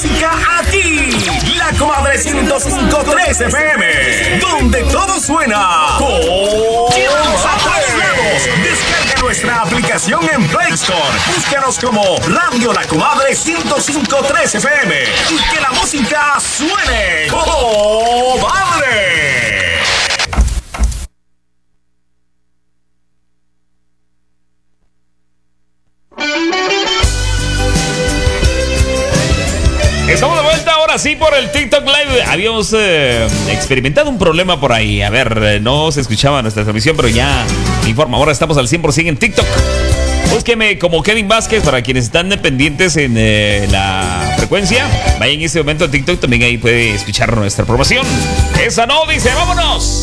música aquí. La Comadre 105.3 FM, donde todo suena. Llévanos a todos lados. Descarga nuestra aplicación en Play Store. Búscanos como Radio La Comadre 105.3 FM y que la música suene. ¡Comadre! Estamos de vuelta ahora sí por el TikTok Live. Habíamos experimentado un problema por ahí. A ver, no se escuchaba nuestra transmisión, pero ya me informo. Ahora estamos al 100% en TikTok. Búsqueme como Kevin Vázquez para quienes están pendientes en la frecuencia. Vaya en este momento a TikTok, también ahí puede escuchar nuestra promoción. Esa no, dice, vámonos.